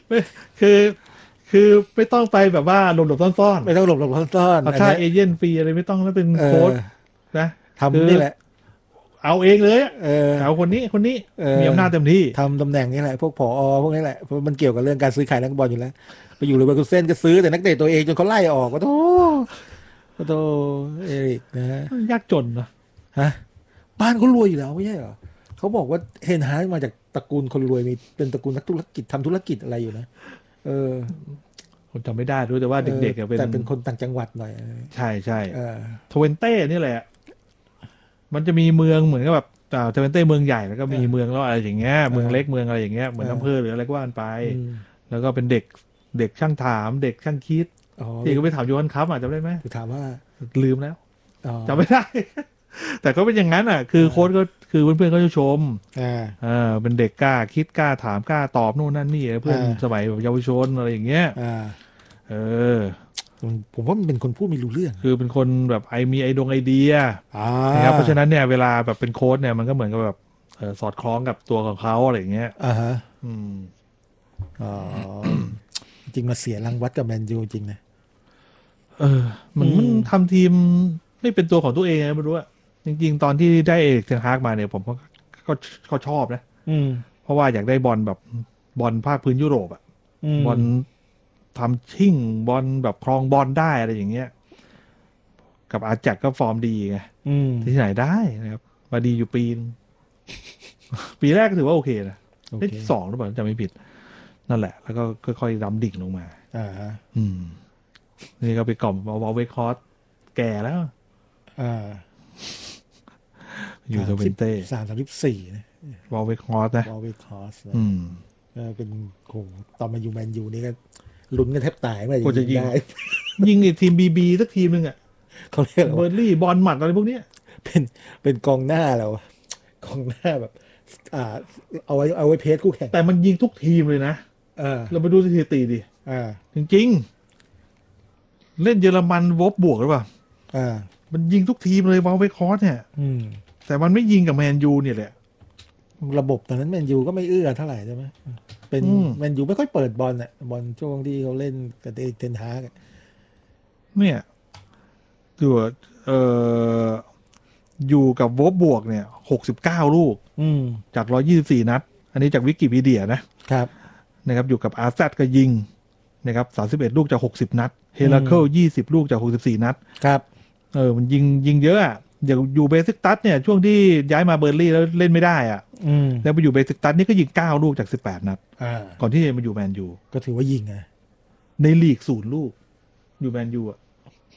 ไม่คือคือไม่ต้องไปแบบว่าหลบซ่อนไม่ต้องหลบซ่อนๆเอาอันนี้ค่าเอเจนต์ฟรีอะไรไม่ต้องแล้วเป็นเอโค้ดอนะคือทำนี่แหละเอาเองเลยอะเออเอาคนนี้เอมีออำนาจเต็มที่ทำตำแหน่งนี้แหละพวกผอพวกนี้แหละเพราะมันเกี่ยวกับเรื่องการซื้อขายนักบอลอยู่แล้วไปอยู่เลเวอร์คูเซ่นก็ซื้อแต่นักเตะตัวเองจนเขาไล่ออกก็โธ่เอริกนะฮะยากจนนะฮะบ้านเขารวยอยู่แล้วไม่ใช่เหรอเขาบอกว่าเฮนฮาร์มาจากตระกูลคนรวยมีเป็นตระกูลนักธุรกิจทำธุรกิจอะไรอยู่นะเออผมจำไม่ได้รู้แต่ว่าเออเด็กๆอะเป็นแต่เป็นคนต่างจังหวัดหน่อยใช่เออทเวนเต้นี่แหละมันจะมีเมืองเหมือนกับแบบทเวนเต้เมืองใหญ่แล้วก็เออมีเมืองแล้วอะไรอย่างเงี้ยเออเมืองเล็กเมืองอะไรอย่างเงี้ยเหมือนอำเภเอออหรืออะไรก็ว่ากันไปอืมแล้วก็เป็นเด็กช่างถามเด็กช่างคิดอ๋อที่ก็ไปถามยูฮันคัพจำได้ไหมคือถามว่าลืมแล้วอ๋อจำไม่ได้แต่ก็เป็นอย่างนั้นอ่ะคือโค้ชก็คือเพื่อนๆก็จะชมอ่าเป็นเด็กกล้าคิดกล้าถามกล้าตอบนู่นนั่นนี่เพื่อนอ่าสมัยแบบเยาวชนอะไรอย่างเงี้ยอ่าเออผมว่ามันเป็นคนพูดไม่รู้เรื่องคือเป็นคนแบบมีไอเดียอ่นะครับเพาราะฉะนั้นเนี่ยเวลาแบบเป็นโค้ชเนี่ยมันก็เหมือนกับแบบสอดคล้องกับตัวของเขาอะไรอย่างเงี้ยอ่าฮะอืมอ๋อจริงมาเสียรางวัดกับแมนยูจริงนะเออเหมือือนมันมทำทีมไม่เป็นตัวของตัวเองไงไม่รู้อะจริงๆตอนที่ได้เอกเทนฮากมาเนี่ยผมก็ก็ชอบนะอืมเพราะว่าอยากได้บอลแบบบอลภาคพื้นยุโรปอะอืมบอลทำชิ่งบอลแบบครองบอลได้อะไรอย่างเงี้ยกับอาแจ็คก็ฟอร์มดีไงอืมที่ไหนได้นะครับมาดีอยู่ปีนึงปีแรกก็ถือว่าโอเคนะโอเคได้ที่สองหรือเปล่าจำไม่ผิดนั่นแหละแล้วก็ค่อยๆดำดิ่งลงมาอ่าฮะอืมนี่ก็ไปกล่อมวอลเวคฮอสแก่แล้วอ่าอยู่ 33 34นะวอลเวคฮอสนะวอลเวคอสนะอืมก็เป็นโหตอนมาอยู่แมนยูนี่ก็ลุ้นกันแทบตายเมื่อก็จะยิงจะยิงได้ยิงไอ้ทีมบีสักทีมหนึ่งอะเขาเรียกอะไรเบอวะร์ลี่บอลหมัดอะไรพวกเนี้ยเป็นเป็นกองหน้าแล้วกองหน้าแบบอ่าเอาไว้เพจคู่แข่งแต่มันยิงทุกทีมเลยนะอ่าเราไปดูสถิติดิอ่าจริงๆเล่นเยอรมันวบบวกหรือเปล่าอ่ามันยิงทุกทีมเลยวอลเวคฮอสเนี่ยอืมแต่มันไม่ยิงกับแมนยูเนี่ยแหละระบบตอนนั้นแมนยูก็ไม่เอื้อเท่าไหร่ใช่ไหมเป็นอืมแมนยูไม่ค่อยเปิดบอลอ่ะบอลช่วงที่เขาเล่นกับเทนฮากอะเนี่ยดูเอ่ออยู่กับวบบวกเนี่ย69 ลูกอืมจาก124 นัดอันนี้จากวิกิพีเดียนะครับนะครับอยู่กับอาร์เซก็ยิงนะครับ31 ลูกจาก60 นัดเฮอืมราเคิล20 ลูกจาก64 นัดครับมันยิงเยอะอ่ะอยู่เบสิกตัสเนี่ยช่วงที่ย้ายมาเบอร์ลี่แล้วเล่นไม่ได้อ่ะอืมแล้วไปอยู่เบสิกตัสนี่ก็ยิง9 ลูกจาก18 นัดอ่าก่อนที่จะมาอยู่แมนยูก็ถือว่ายิงอ่ะในลีก0 ลูกอยู่แมนยูอ่ะ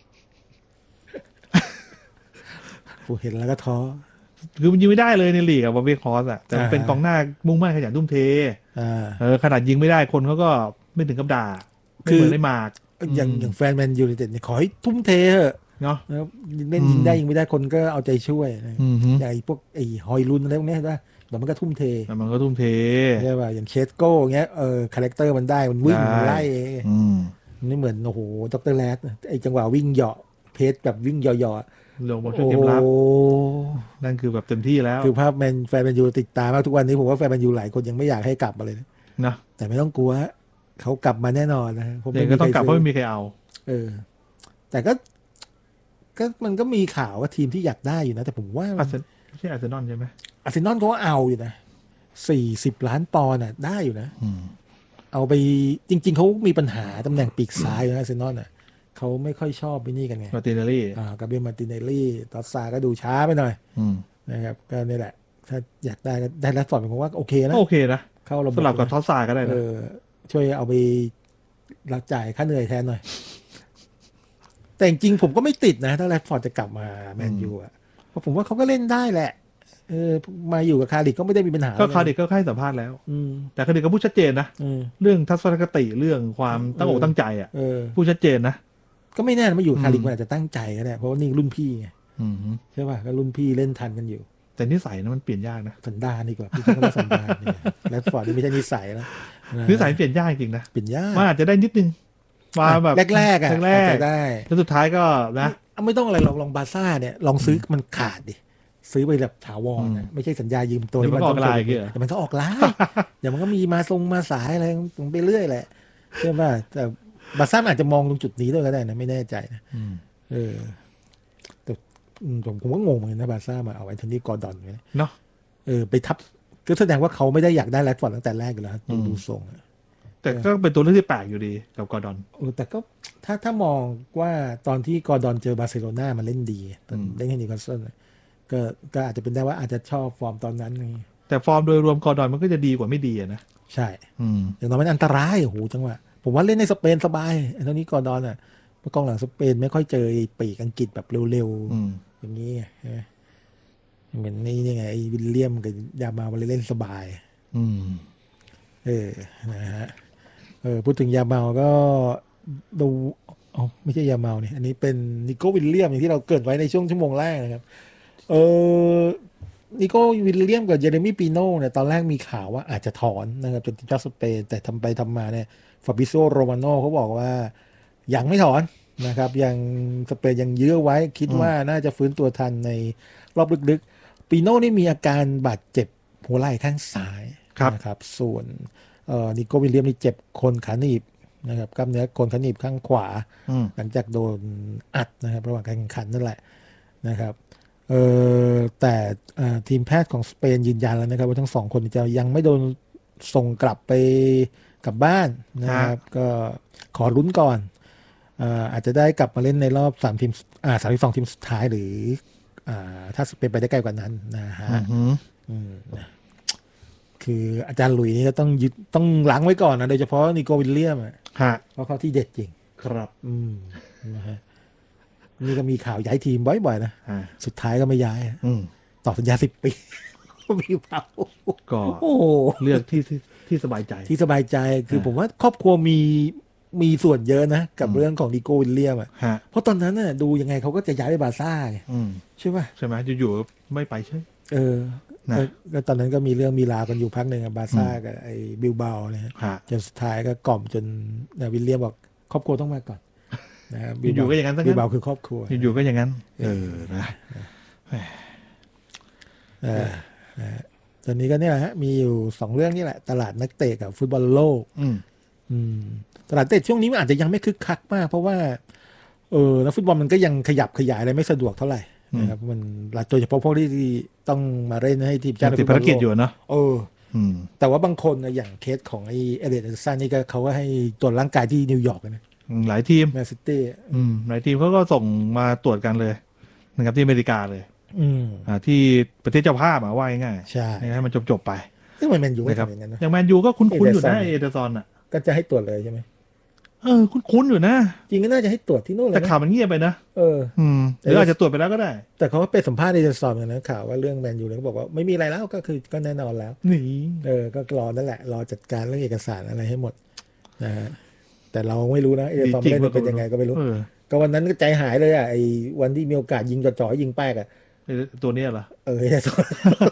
ผมเห็นแล้วก็ท้อคือมันยิงไม่ได้เลยในลีกอะวอลเวคฮอสอะแต่มันเป็นอ่ากองหน้ามุ่งมั่นขยันทุ่มเทอ่าขนาดยิงไม่ได้คนเขาก็ไม่ถึงกับด่าไม่คือเหมือนในมาร์กอย่างแฟนแมนยูไนเต็ดเนี่ยขอให้ทุ่มเทเถอะเนาะนะครับเล่นอืมยิงได้ยิงไม่ได้คนก็เอาใจช่วยนะอืมฮึอย่างไอ้พวกไอ้ฮอยลุนอะไรพวกเนี้ยใช่ปะแต่มันก็ทุ่มเทแต่มันก็ทุ่มเทใช่ป่ะอย่างเชสโก้เงี้ยคาแรคเตอร์มันได้มันวิ่งได้มันไล่อืมมันไม่เหมือนโอ้โหดรแรดไอ้จังหวะวิ่งเหยาะเพจแบบวิ่งเหยาะลงมาๆช่วยโอ้โหเกมรับนั่นคือแบบเต็มที่แล้วคือภาพแฟนแมนยูติดตามมากทุกวันนี้ผมว่าแฟนแมนยูหลายคนยังไม่อยากให้กลับมาเลยนะนะแต่ไม่ต้องกลัวเขากลับมาแน่นอนนะผมเด็ไม่กก็ต้องกลับเพมีใครซื้อราะไม่มีใครเอาเออแต่ก็มันก็มีข่าวว่าทีมที่อยากได้อยู่นะแต่ผมว่าอาร์เซนไม่ใช่อาร์เซนอลใช่ไหมอาร์เซนอลเขาก็เอาอยู่นะ40 ล้านปอนด์อ่ะได้อยู่นะอืมเอาไปจริงๆเขามีปัญหาตำแหน่งปีกซ้ายนะอาร์เซนอลอ่ะเขาไม่ค่อยชอบไปนี่กันไงมาร์ติเนลลี่กาเบรียลมาร์ติเนลลี่ตอสซาก็ดูช้าไปหน่อยอืมนะครับก็นี่แหละถ้าอยากได้ก็ได้แรดฟอร์ดผมว่าโอเคนะก็โอเคนะเข้าระบสลับกับบนะทอสซาก็ได้เอนะอช่วยเอาไปรับจ่ายค่าเหนื่อยแทนหน่อยแต่จริงๆผมก็ไม่ติดนะถ้าแรดฟอร์ดจะกลับมาแมนยูอ่ะเพราะผมว่าเขาก็เล่นได้แหละมาอยู่กับคาร์ดิกก็ไม่ได้มีปัญหาก็อะไรคาร์ดิกก็ให้สัมภาษณ์แล้วอืมแต่คาร์ดิกก็พูดชัดเจนนะอืมเรื่องทัศนคติเรื่องความตั้งอกตั้งใจอ่ะเออพูดชัดเจนนะก็ไม่แน่นะมาอยู่อืมคาร์ดิกมันอาจจะตั้งใจก็ได้เพราะว่านี่รุ่นพี่ไงอืมใช่ป่ะก็รุ่นพี่เล่นทันกันอยู่แต่นิสัยนะมันเปลี่ยนยากนะสันดานดีกว่าพี่ใช้คำว่าสันดานเนี่ยแรดฟอร์ดนี่ไม่ใช่นิสัยแล้วนะนิสัยเปลี่ยนยากจริงนะเป็นยามันกอาจจะได้นิดนึงมาแบบแรกๆอ่ะแรอาจกจะได้ๆแล้วสุดท้ายก็นะไม่ต้องอะไรลองบาซ่าเนี่ยลองซื้อมันขาดดิซื้อไปแบบถาวรนะไม่ใช่สัญญายืมตัวเดี๋ยวมันก็ออกลายที่อย่างเงี้ยเหรอเดี๋ยวมันก็ออกลาย เดี๋ยวมันก็มีมาสายอะไรไปเรื่อยแหละใช่ป่ะแต่บาร์ซ่าอาจจะมองตรงจุดนี้ด้วยก็ได้นะไม่แน่ใจนะเออแต่ผมก็งงเหมือนกันนะบาร์ซ่ามาเอาไอ้โทนี่กอร์ดอนไว้เนาะไปทับก็แสดงว่าเขาไม่ได้อยากได้แรดฟอร์ดตั้งแต่แรกอยู่แล้วดูทรงอะแต่ก็เป็นตัวเลือกที่แปลกอยู่ดีกับกอร์ดอนแต่ก็ถ้ามองว่าตอนที่กอร์ดอนเจอบาร์เซโลนามันเล่นดีตอนเล่นให้นิวคาสเซิลก็อาจจะเป็นได้ว่าอาจจะชอบฟอร์มตอนนั้นไงแต่ฟอร์มโดยรวมกอร์ดอนมันก็จะดีกว่าไม่ดีอะนะใช่อืมอย่างน้อยมันอันตรายโอ้โหจังหวะผมว่าเล่นในสเปนสบายไอ้ตอนนี้กอร์ดอนอ่ะกองหลังสเปนไม่ค่อยเจอไอ้ปีกอังกฤษแบบเร็วๆอย่างนี้ไงใช่ไหมเหมือนนี่ไงไอ้วิลเลียมกับยามาวันเล่นสบายอืมนะฮะพูดถึงยาเมาก็ดูไม่ใช่ยาเมาเนี่ยอันนี้เป็นนิโก้วิลเลียมอย่างที่เราเกริดไว้ในช่วงชั่วโมงแรกนะครับนิโก้วิลเลียมกับเจเรมี่ปีโน่เนี่ยตอนแรกมีข่าวว่าอาจจะถอนนะครับจากทีมชาติสเปนแต่ทำไปทำมาเนี่ยฟาบิโซโรมาโนเขาบอกว่ายังไม่ถอนนะครับยังสเปนยังยื้อไว้คิดว่าน่าจะฟื้นตัวทันในรอบลึกๆปีโน่นี่มีอาการบาดเจ็บหัวไหล่ข้างซ้ายนะครับส่วนนิโก้วิลเลียมนี่เจ็บโคนขาหนีบนะครับกล้ามเนื้อโคนขาหนีบข้างขวาหลังจากโดนอัดนะครับระหว่างการแข่งขันนั่นแหละนะครับแต่ทีมแพทย์ของสเปนยืนยันแล้วนะครับว่าทั้งสองคนจะยังไม่โดนส่งกลับไปกลับบ้านนะครับก็ขอลุ้นก่อนอาจจะได้กลับมาเล่นในรอบ3 ทีม32 ทีมสุดท้ายหรือถ้าสเปนไปได้ไกลกว่านั้นนะฮะคืออาจารย์หลุยนี่ก็ต้องล้างไว้ก่อนนะโดยเฉพาะนิโก้วิลเลียมเพราะเขาที่เด็ดจริงครับนะฮะนี่ก็มีข่าวย้ายทีมบ่อยๆนะสุดท้ายก็ไม่ย้ายต่อสัญญา10 ปีมีเผาก็เลือกที่สบายใจที่สบายใจคือผมว่าครอบครัวมีส่วนเยอะนะกับเรื่องของนิโก้วิลเลียมเพราะตอนนั้นน่ะดูยังไงเขาก็จะย้ายไปบาร์ซ่าใช่ป่ะใช่ไหมอยู่ๆไม่ไปใช่ก็ตอนนั้นก็มีเรื่องมีราวกันอยู่พักหนึ่งบาร์ซ่ากับไอ้บิลเบาเนี่ยจนสุดท้ายก็กล่อมจนวิลเลียมบอกครอบครัวต้องมาก่อนนะอยู่ก็อย่างนั้นบิลเบาคือครอบครัวอยู่ก็อย่างนั้นนะตอนนี้ก็เนี่ยฮะมีอยู่2 เรื่องนี่แหละตลาดนักเตะกับฟุตบอลโลกตลาดเตะช่วงนี้มันอาจจะยังไม่คึกคักมากเพราะว่านักฟุตบอลมันก็ยังขยับขยายอะไรไม่สะดวกเท่าไหร่นะครับมันโดยเฉพาะพวกที่ต้องมาเล่นให้ทีมชาติติดภารกิจอยู่เนาะแต่ว่าบางคนอย่างเคสของไอเอเลียดซันนี่ก็เขาก็ให้ตรวจร่างกายที่นิวยอร์กนะหลายทีมแมนซิตี้หลายทีมเขาก็ส่งมาตรวจกันเลยนะครับที่อเมริกาเลยที่ประเทศเจ้าภาพว่าง่ายใช่ให้มันจบไปซึ่งแมนยูไม่ทำอย่างนั้นนะอย่างแมนยูก็คุ้นๆอยู่นะเอเดอร์ซอนอ่ะก็จะให้ตรวจเลยใช่ไหมคุ้นๆอยู่นะจริงก็น่าจะให้ตรวจที่โน่นเลยแต่ข่าวมันเงียบไปนะหรืออาจจะตรวจไปแล้วก็ได้แต่เขาไปสัมภาษณ์ในเดอร์ซอนกันนะข่าวว่าเรื่องแมนยูเนี่ยเขาบอกว่าไม่มีอะไรแล้วก็คือก็แน่นอนแล้วนี่ก็รอนั่นแหละรอจัดการเรื่องเอกสารอะไรให้หมดนะฮะแต่เราไม่รู้นะเอเดอร์ซอนเล่นเป็นยังไงก็ไม่รู้ก็วันนั้นก็ใจหายเลยอ่ะไอ้วันที่มีโอกาสยิงจ่อๆยิงแป๊กอ่ะตัวนี้เหรอเอเดอร์ซอน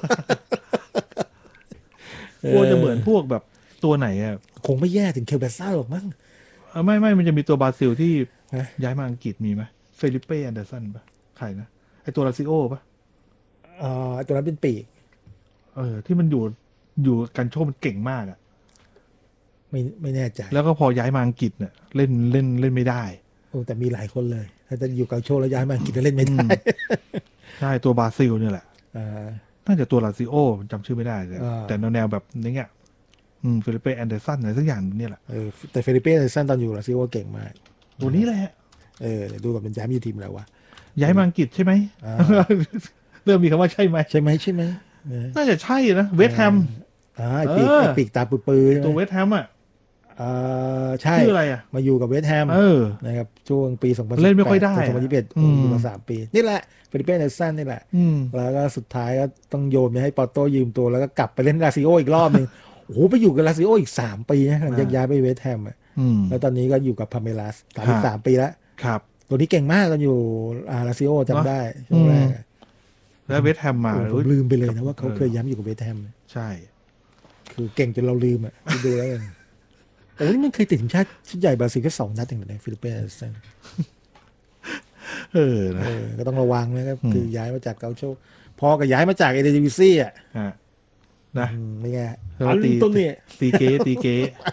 กลัวจะเหมือนพวกแบบตัวไหนอ่ะคงไม่แย่ถึงเคลเบซ่าหรอกมั้งไม่มันจะมีตัวบราซิลที่ย้ายมาอังกฤษมีไหมเฟลิเป้แอนเดอร์สันปะใครนะไอตัวลาซิโอปะตัวนั้นเป็นปีกที่มันอยู่กันโชคมันเก่งมากอ่ะไม่แน่ใจแล้วก็พอย้ายมาอังกฤษเนี่ยเล่นไม่ได้แต่มีหลายคนเลยถ้าจะอยู่กับโชคแล้วย้ายมาอังกฤษแล้วเล่นไม่ได้ใช่ตัวบราซิลเนี่ยแหละน่าจะตัวลาซิโอจำชื่อไม่ได้เลยแต่แนวแบบนี้เนี่ยเฟลิเป้แอนเดอร์สันอะไรสักอย่างนี่แหละแต่เฟลิเป้แอนเดอร์สันตอนอยู่ลาซิโอเก่งมากตัวนี้แหละดูแบบเป็นย้ายมาอยู่ทีมแล้ววะย้ายมาอังกฤษใช่ไหมเริ่มมีคำว่าใช่ไหมน่าจะใช่นะเวสต์แฮมปีกตาปื้อตัวเวสต์แฮมอ่ะใช่ชื่ออะไรอ่ะมาอยู่กับเวสต์แฮมนะครับช่วงปี2018 เล่นไม่ค่อยได้ 2021อยู่มา3 ปีนี่แหละเฟลิเป้แอนเดอร์สันนี่แหละแล้วก็สุดท้ายก็ต้องโยนไปให้ปอร์โตยืมตัวแล้วก็กลับไปเล่นลาซิโออีกรอบนึงโอ้โหไปอยู่กับลาซิโออีก3 ปีนะหลังจากย้ายไปเวสต์แฮมแล้วตอนนี้ก็อยู่กับพาเมลัส33 ปีแล้วครับตัวนี้เก่งมากตอนอยู่ลาซิโอจำได้ช่วงแรกแล้วเวสต์แฮมมาผมลืมไปเลยนะว่าเขาเคยย้ำอยู่กับเวสต์แฮมใช่คือเก่งจนเราลืมดูแล้วกันโอ้ยมันเคยติดทีมชาติชุดใหญ่บราซิลแค่2 นัดเองในฟิลิปปินส์ก็ต้องระวังนะครับคือย้ายมาจากเกาโชพอกับย้ายมาจากเอเดดิวิซี่อ่ะนะไม่ไงอันตัวนี้ตีเก๋